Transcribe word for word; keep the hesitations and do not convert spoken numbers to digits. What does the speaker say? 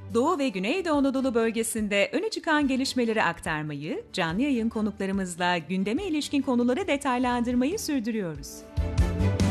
Doğu ve Güneydoğu Anadolu bölgesinde öne çıkan gelişmeleri aktarmayı, canlı yayın konuklarımızla gündeme ilişkin konuları detaylandırmayı sürdürüyoruz.